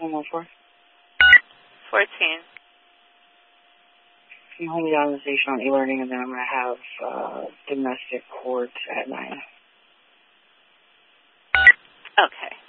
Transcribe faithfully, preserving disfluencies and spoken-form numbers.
one more four. fourteen. I'm holding down the station on e-learning, and then I'm going to have uh, domestic court at nine. Okay.